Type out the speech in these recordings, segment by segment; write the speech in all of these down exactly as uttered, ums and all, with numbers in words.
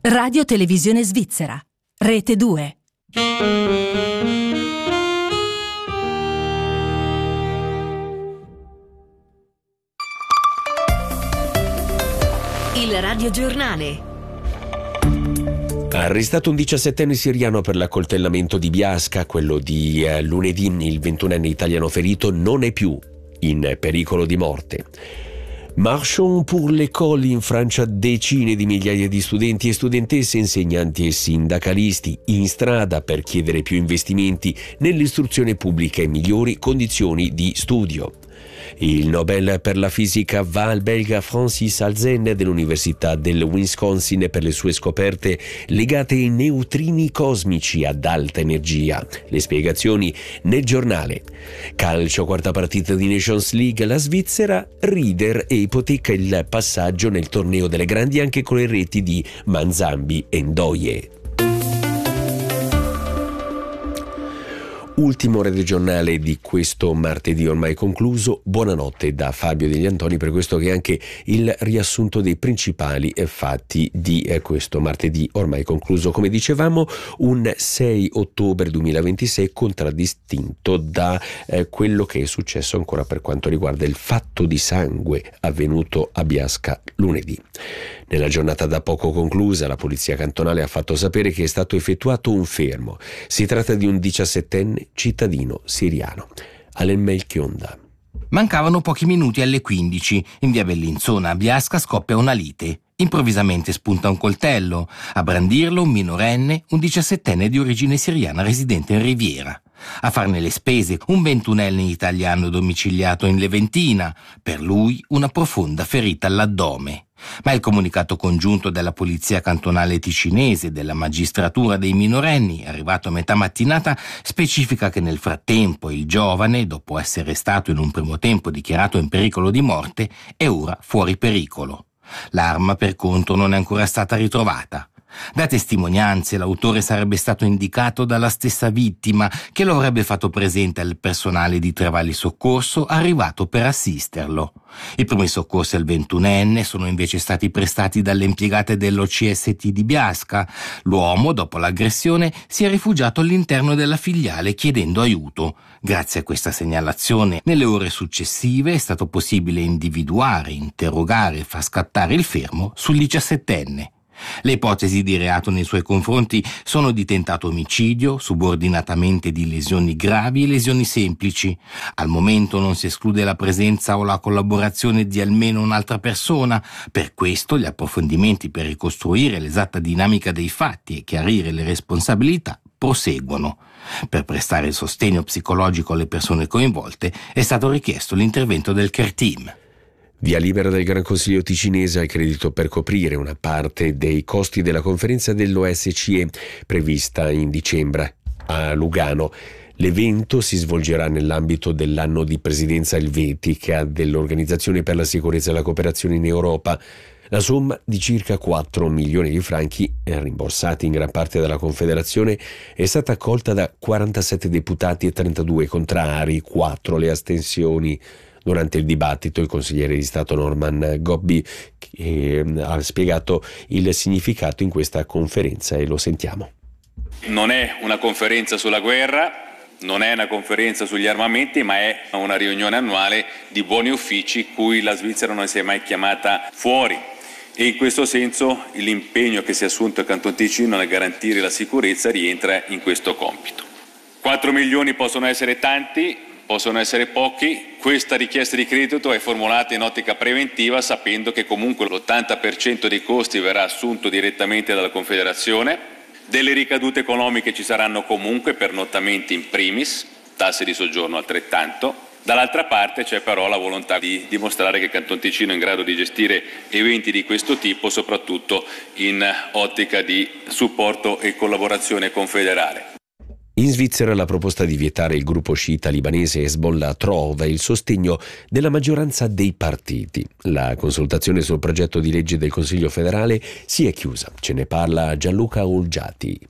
Radio Televisione Svizzera, Rete due. Il radiogiornale. Arrestato un diciassettenne siriano per l'accoltellamento di Biasca, quello di eh, lunedì, il ventunenne italiano ferito non è più in pericolo di morte. Marchons pour l'école in Francia, decine di migliaia di studenti e studentesse, insegnanti e sindacalisti in strada per chiedere più investimenti nell'istruzione pubblica e migliori condizioni di studio. Il Nobel per la fisica va al belga Francis Halzen dell'Università del Wisconsin per le sue scoperte legate ai neutrini cosmici ad alta energia. Le spiegazioni nel giornale. Calcio, quarta partita di Nations League, la Svizzera Rieder e ipoteca il passaggio nel torneo delle grandi anche con le reti di Manzambi e Ndoye. Ultimo radiogiornale di questo martedì ormai concluso. Buonanotte da Fabio Degli Antoni, per questo che è anche il riassunto dei principali fatti di questo martedì ormai concluso. Come dicevamo, un sei ottobre duemilaventisei contraddistinto da eh, quello che è successo ancora per quanto riguarda il fatto di sangue avvenuto a Biasca lunedì. Nella giornata da poco conclusa, la polizia cantonale ha fatto sapere che è stato effettuato un fermo. Si tratta di un diciassettenne cittadino siriano. Alen Melchionda. Mancavano pochi minuti alle quindici. In via Bellinzona a Biasca scoppia una lite. Improvvisamente spunta un coltello. A brandirlo un minorenne, un diciassettenne di origine siriana residente in Riviera. A farne le spese un ventunenne italiano domiciliato in Leventina. Per lui una profonda ferita all'addome. Ma il comunicato congiunto della polizia cantonale ticinese e della magistratura dei minorenni, arrivato a metà mattinata, specifica che nel frattempo il giovane, dopo essere stato in un primo tempo dichiarato in pericolo di morte, è ora fuori pericolo. L'arma, per contro, non è ancora stata ritrovata. Da testimonianze l'autore sarebbe stato indicato dalla stessa vittima, che lo avrebbe fatto presente al personale di Trevali Soccorso arrivato per assisterlo. I primi soccorsi al ventunenne sono invece stati prestati dalle impiegate dell'O C S T di Biasca. L'uomo, dopo l'aggressione, si è rifugiato all'interno della filiale chiedendo aiuto. Grazie a questa segnalazione, nelle ore successive è stato possibile individuare, interrogare e far scattare il fermo sul diciassettenne. Le ipotesi di reato nei suoi confronti sono di tentato omicidio, subordinatamente di lesioni gravi e lesioni semplici. Al momento non si esclude la presenza o la collaborazione di almeno un'altra persona. Per questo gli approfondimenti per ricostruire l'esatta dinamica dei fatti e chiarire le responsabilità proseguono. Per prestare il sostegno psicologico alle persone coinvolte è stato richiesto l'intervento del Care Team. Via libera del Gran Consiglio ticinese al credito per coprire una parte dei costi della conferenza dell'O S C E prevista in dicembre a Lugano. L'evento si svolgerà nell'ambito dell'anno di presidenza elvetica dell'Organizzazione per la sicurezza e la cooperazione in Europa. La somma di circa quattro milioni di franchi, rimborsati in gran parte dalla Confederazione, è stata accolta da quarantasette deputati e trentadue contrari, quattro le astensioni. Durante il dibattito il consigliere di Stato Norman Gobbi eh, ha spiegato il significato in questa conferenza e lo sentiamo. Non è una conferenza sulla guerra, non è una conferenza sugli armamenti, ma è una riunione annuale di buoni uffici cui la Svizzera non si è mai chiamata fuori. E in questo senso l'impegno che si è assunto il Canton Ticino nel garantire la sicurezza rientra in questo compito. quattro milioni possono essere tanti, possono essere pochi. Questa richiesta di credito è formulata in ottica preventiva, sapendo che comunque l'ottanta per cento dei costi verrà assunto direttamente dalla Confederazione. Delle ricadute economiche ci saranno comunque, pernottamenti in primis, tasse di soggiorno altrettanto. Dall'altra parte c'è però la volontà di dimostrare che il Canton Ticino è in grado di gestire eventi di questo tipo, soprattutto in ottica di supporto e collaborazione confederale. In Svizzera la proposta di vietare il gruppo sciita libanese Hezbollah trova il sostegno della maggioranza dei partiti. La consultazione sul progetto di legge del Consiglio federale si è chiusa. Ce ne parla Gianluca Olgiati.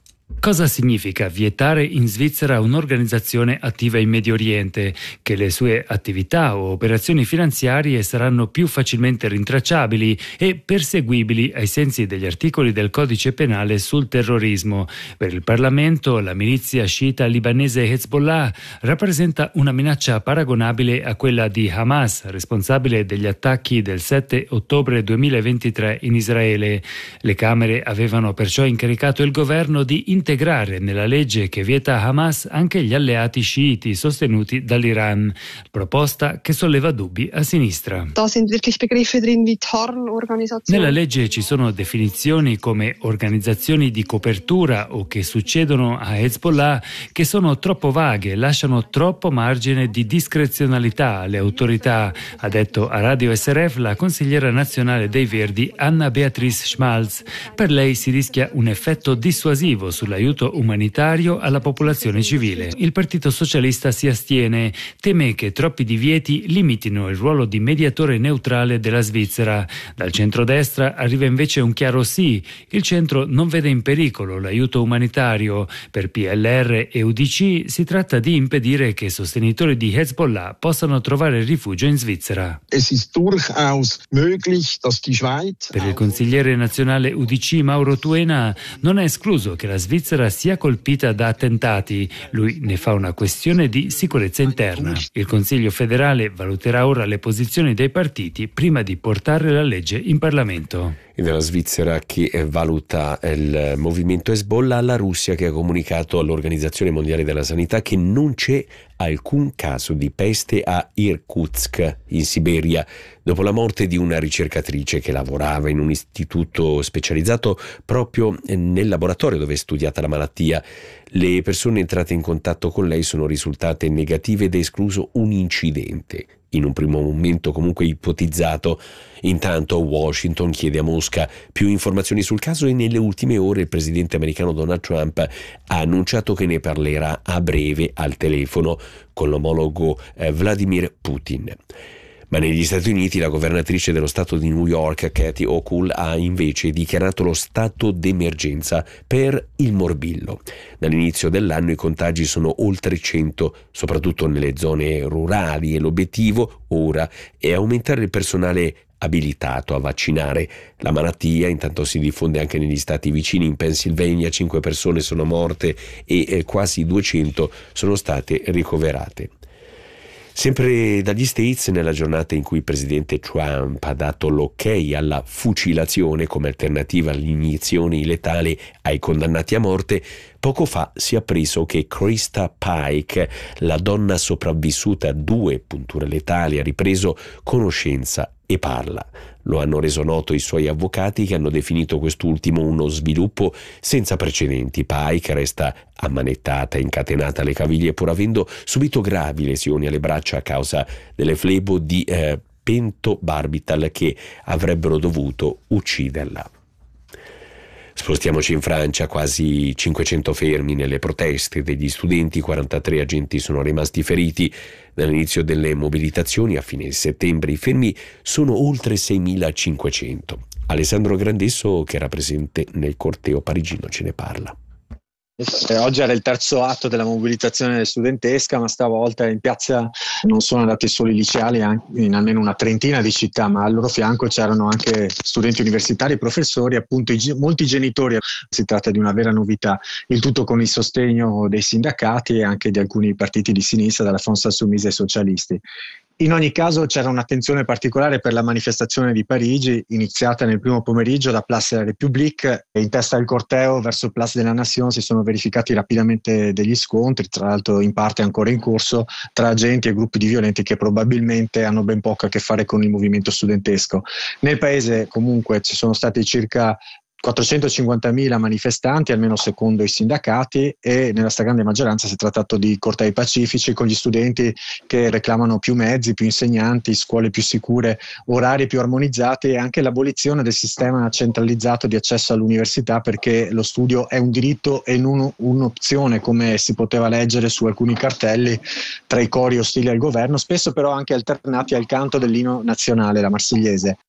Cosa significa vietare in Svizzera un'organizzazione attiva in Medio Oriente? Che le sue attività o operazioni finanziarie saranno più facilmente rintracciabili e perseguibili ai sensi degli articoli del Codice Penale sul terrorismo. Per il Parlamento, la milizia sciita libanese Hezbollah rappresenta una minaccia paragonabile a quella di Hamas, responsabile degli attacchi del sette ottobre duemilaventitré in Israele. Le Camere avevano perciò incaricato il governo di integrare nella legge che vieta a Hamas anche gli alleati sciiti sostenuti dall'Iran, proposta che solleva dubbi a sinistra. Nella legge ci sono definizioni come organizzazioni di copertura o che succedono a Hezbollah che sono troppo vaghe, lasciano troppo margine di discrezionalità alle autorità, ha detto a Radio S R F la consigliera nazionale dei Verdi Anna Beatrice Schmalz. Per lei si rischia un effetto dissuasivo sull'aiuto umanitario alla popolazione civile. Il Partito Socialista si astiene, teme che troppi divieti limitino il ruolo di mediatore neutrale della Svizzera. Dal centrodestra arriva invece un chiaro sì. Il centro non vede in pericolo l'aiuto umanitario. Per P L R e U D C si tratta di impedire che sostenitori di Hezbollah possano trovare rifugio in Svizzera. Es ist durchaus möglich, dass die Schweiz... Per il consigliere nazionale U D C Mauro Tuena non è escluso che la Svizzera sia colpita da attentati. Lui ne fa una questione di sicurezza interna. Il Consiglio federale valuterà ora le posizioni dei partiti prima di portare la legge in Parlamento. E nella Svizzera che valuta il movimento Hezbollah, la Russia che ha comunicato all'Organizzazione Mondiale della Sanità che non c'è alcun caso di peste a Irkutsk, in Siberia, dopo la morte di una ricercatrice che lavorava in un istituto specializzato proprio nel laboratorio dove è studiata la malattia. Le persone entrate in contatto con lei sono risultate negative ed è escluso un incidente, in un primo momento comunque ipotizzato. Intanto Washington chiede a Mosca più informazioni sul caso e nelle ultime ore il presidente americano Donald Trump ha annunciato che ne parlerà a breve al telefono con l'omologo eh, Vladimir Putin. Ma negli Stati Uniti la governatrice dello stato di New York, Kathy Hochul, ha invece dichiarato lo stato d'emergenza per il morbillo. Dall'inizio dell'anno i contagi sono oltre cento, soprattutto nelle zone rurali, e l'obiettivo ora è aumentare il personale abilitato a vaccinare. La malattia intanto si diffonde anche negli stati vicini. In Pennsylvania cinque persone sono morte e eh, quasi duecento sono state ricoverate. Sempre dagli States, nella giornata in cui il presidente Trump ha dato l'ok alla fucilazione come alternativa alle iniezioni letali ai condannati a morte, poco fa si è appreso che Krista Pike, la donna sopravvissuta a due punture letali, ha ripreso conoscenza e parla. Lo hanno reso noto i suoi avvocati che hanno definito quest'ultimo uno sviluppo senza precedenti. Pike resta ammanettata, incatenata alle caviglie pur avendo subito gravi lesioni alle braccia a causa delle flebo di eh, pentobarbital che avrebbero dovuto ucciderla. Spostiamoci in Francia, quasi cinquecento fermi nelle proteste degli studenti, quarantatré agenti sono rimasti feriti. Dall'inizio delle mobilitazioni a fine settembre i fermi sono oltre seimilacinquecento. Alessandro Grandesso, che era presente nel corteo parigino, ce ne parla. Oggi era il terzo atto della mobilitazione studentesca, ma stavolta in piazza non sono andati solo i liceali, in almeno una trentina di città, ma al loro fianco c'erano anche studenti universitari, professori, appunto i, molti genitori. Si tratta di una vera novità, il tutto con il sostegno dei sindacati e anche di alcuni partiti di sinistra, dalla France Insoumise ai socialisti. In ogni caso c'era un'attenzione particolare per la manifestazione di Parigi, iniziata nel primo pomeriggio da Place de la République, e in testa al corteo verso Place de la Nation si sono verificati rapidamente degli scontri, tra l'altro in parte ancora in corso, tra agenti e gruppi di violenti che probabilmente hanno ben poco a che fare con il movimento studentesco. Nel paese comunque ci sono stati circa quattrocentocinquantamila manifestanti, almeno secondo i sindacati, e nella stragrande maggioranza si è trattato di cortei pacifici con gli studenti che reclamano più mezzi, più insegnanti, scuole più sicure, orari più armonizzati e anche l'abolizione del sistema centralizzato di accesso all'università, perché lo studio è un diritto e non un'opzione, come si poteva leggere su alcuni cartelli tra i cori ostili al governo, spesso però anche alternati al canto dell'inno nazionale, la Marsigliese.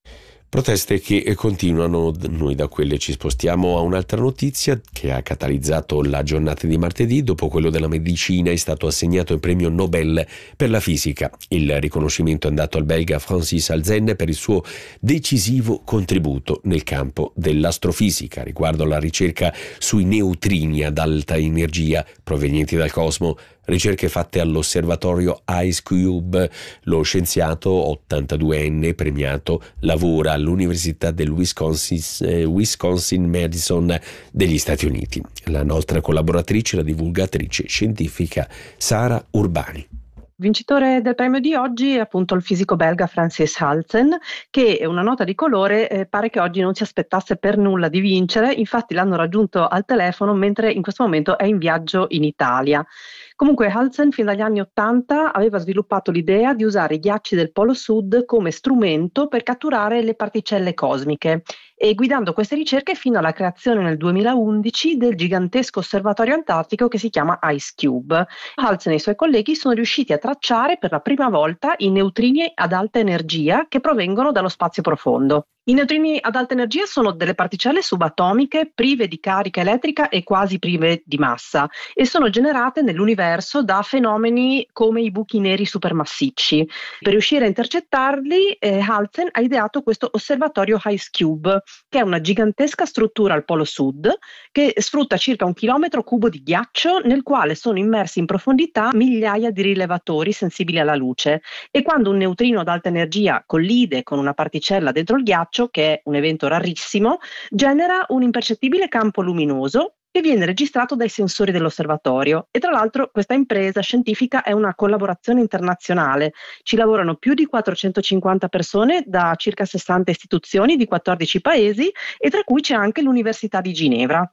Proteste che continuano. Noi da quelle ci spostiamo a un'altra notizia che ha catalizzato la giornata di martedì. Dopo quello della medicina è stato assegnato il premio Nobel per la fisica. Il riconoscimento è andato al belga Francis Halzen per il suo decisivo contributo nel campo dell'astrofisica riguardo alla ricerca sui neutrini ad alta energia provenienti dal cosmo. Ricerche fatte all'osservatorio IceCube. Lo scienziato ottantaduenne premiato lavora all'Università del Wisconsin, eh, Wisconsin-Madison degli Stati Uniti. La nostra collaboratrice, la divulgatrice scientifica Sara Urbani. Vincitore del premio di oggi è appunto il fisico belga Francis Halzen, che è una nota di colore, eh, pare che oggi non si aspettasse per nulla di vincere, infatti l'hanno raggiunto al telefono mentre in questo momento è in viaggio in Italia. Comunque Halzen fin dagli anni Ottanta aveva sviluppato l'idea di usare i ghiacci del Polo Sud come strumento per catturare le particelle cosmiche e guidando queste ricerche fino alla creazione nel duemilaundici del gigantesco osservatorio antartico che si chiama IceCube. Halzen e i suoi colleghi sono riusciti a tracciare per la prima volta i neutrini ad alta energia che provengono dallo spazio profondo. I neutrini ad alta energia sono delle particelle subatomiche prive di carica elettrica e quasi prive di massa e sono generate nell'universo da fenomeni come i buchi neri supermassicci. Per riuscire a intercettarli, eh, Halzen ha ideato questo osservatorio IceCube, che è una gigantesca struttura al polo sud che sfrutta circa un chilometro cubo di ghiaccio nel quale sono immersi in profondità migliaia di rilevatori sensibili alla luce e quando un neutrino ad alta energia collide con una particella dentro il ghiaccio, che è un evento rarissimo, genera un impercettibile campo luminoso che viene registrato dai sensori dell'osservatorio e tra l'altro questa impresa scientifica è una collaborazione internazionale. Ci lavorano più di quattrocentocinquanta persone da circa sessanta istituzioni di quattordici paesi e tra cui c'è anche l'Università di Ginevra.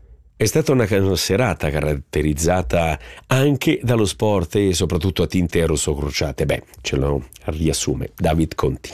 È stata una serata caratterizzata anche dallo sport e soprattutto a tinte rosso-crociate. Beh, ce lo riassume David Conti.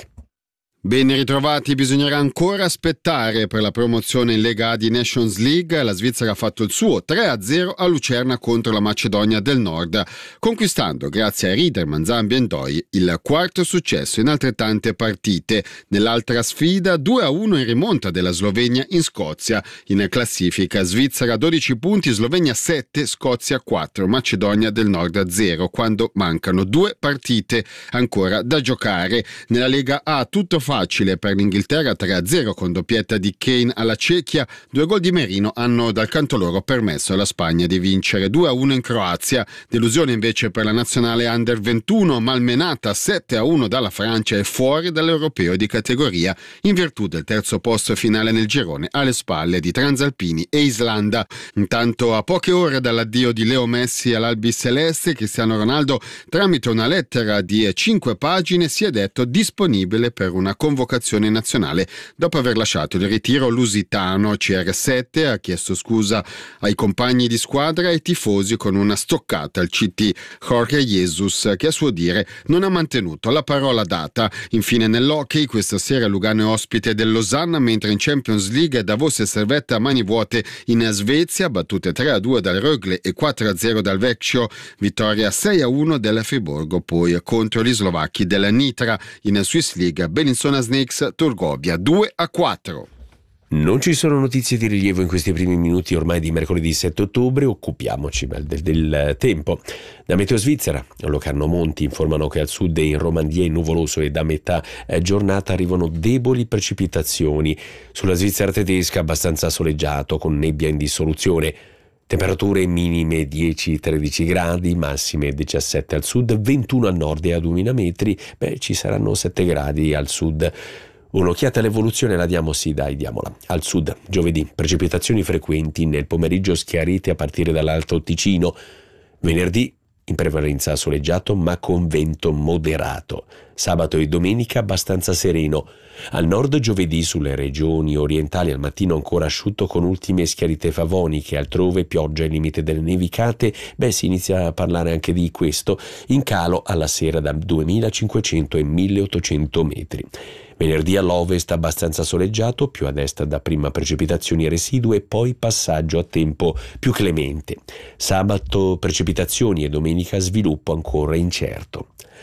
Ben ritrovati, bisognerà ancora aspettare per la promozione in Lega A di Nations League. La Svizzera ha fatto il suo tre a zero a Lucerna contro la Macedonia del Nord, conquistando grazie a Rieder, Manzambi e Ndoi il quarto successo in altrettante partite. Nell'altra sfida due a uno in rimonta della Slovenia in Scozia. In classifica Svizzera dodici punti, Slovenia sette, Scozia quattro, Macedonia del Nord zero, quando mancano due partite ancora da giocare. Nella Lega A tutto fa facile per l'Inghilterra, tre a zero con doppietta di Kane alla Cechia. Due gol di Merino hanno dal canto loro permesso alla Spagna di vincere due a uno in Croazia. Delusione invece per la nazionale under ventuno, malmenata sette a uno dalla Francia e fuori dall'europeo di categoria in virtù del terzo posto finale nel girone alle spalle di Transalpini e Islanda. Intanto, a poche ore dall'addio di Leo Messi all'Albi Celeste, Cristiano Ronaldo tramite una lettera di cinque pagine si è detto disponibile per una convocazione nazionale. Dopo aver lasciato il ritiro lusitano, C R sette ha chiesto scusa ai compagni di squadra e ai tifosi con una stoccata al C T. Jorge Jesus, che a suo dire non ha mantenuto la parola data. Infine nell'hockey, questa sera Lugano è ospite del Losanna, mentre in Champions League Davos e Servette a mani vuote in Svezia, battute tre a due dal Rögle e quattro a zero dal Vecchio, vittoria sei a uno del Friburgo poi contro gli slovacchi della Nitra. In Swiss League Bellinzona Snakes Turgovia due a quattro. Non ci sono notizie di rilievo in questi primi minuti ormai di mercoledì sette ottobre, occupiamoci del, del, del tempo. Da Meteo Svizzera, Locarno Monti informano che al sud e in Romandia è nuvoloso e da metà giornata arrivano deboli precipitazioni. Sulla Svizzera tedesca abbastanza soleggiato con nebbia in dissoluzione. Temperature minime dieci tredici gradi, massime diciassette al sud, ventuno al nord e a duemila metri, beh, ci saranno sette gradi al sud. Un'occhiata all'evoluzione la diamo, sì dai, diamola. Al sud, giovedì, precipitazioni frequenti, nel pomeriggio schiarite a partire dall'Alto Ticino. Venerdì, in prevalenza soleggiato ma con vento moderato. Sabato e domenica abbastanza sereno. Al nord giovedì sulle regioni orientali al mattino ancora asciutto con ultime schiarite favoniche, altrove pioggia ai limite delle nevicate, beh si inizia a parlare anche di questo, in calo alla sera da duemilacinquecento e milleottocento metri. Venerdì all'ovest abbastanza soleggiato, più ad est dapprima precipitazioni residue e poi passaggio a tempo più clemente. Sabato precipitazioni e domenica sviluppo ancora incerto.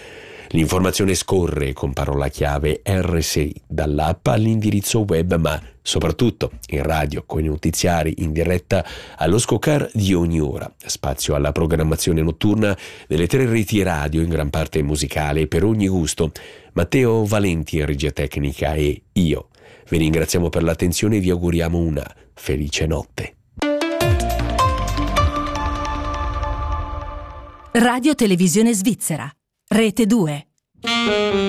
L'informazione scorre con parola chiave R sei dall'app all'indirizzo web, ma soprattutto in radio con i notiziari in diretta allo scoccar di ogni ora. Spazio alla programmazione notturna delle tre reti radio, in gran parte musicale per ogni gusto. Matteo Valenti in regia tecnica e io vi ringraziamo per l'attenzione e vi auguriamo una felice notte. Radio Televisione Svizzera, Rete due.